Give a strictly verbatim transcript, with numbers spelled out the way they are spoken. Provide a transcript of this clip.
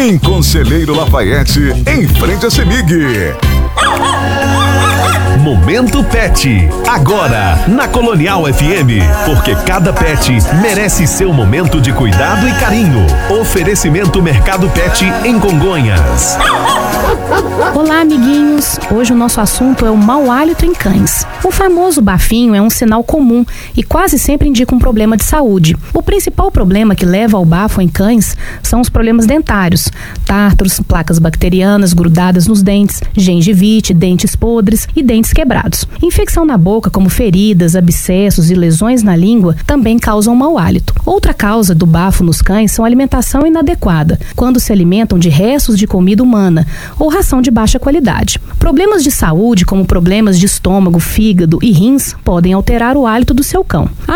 em Conselheiro Lafayette, em frente a Semig. Momento Pet, agora na Colonial F M, porque cada pet merece seu momento de cuidado e carinho. Oferecimento Mercado Pet em Congonhas. Olá, amiguinhos! Hoje o nosso assunto é o mau hálito em cães. O famoso bafinho é um sinal comum e quase sempre indica um problema de saúde. O principal problema que leva ao bafo em cães são os problemas dentários, tártaros, placas bacterianas grudadas nos dentes, gengivite, dentes podres e dentes quebrados. Infecção na boca, como feridas, abscessos e lesões na língua, também causam mau hálito. Outra causa do bafo nos cães são a alimentação inadequada, quando se alimentam de restos de comida humana ou ração de baixa qualidade. Problemas de saúde, como problemas de estômago, fígado e rins, podem alterar o hálito do seu cão.